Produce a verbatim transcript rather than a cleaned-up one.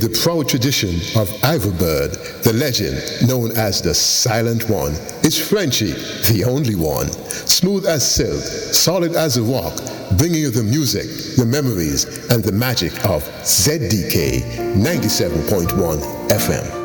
the proud tradition of Iverbird, the legend known as the Silent One is Frenchie, the only one. Smooth as silk, solid as a rock, bringing you the music, the memories, and the magic of Z D K ninety-seven point one F M.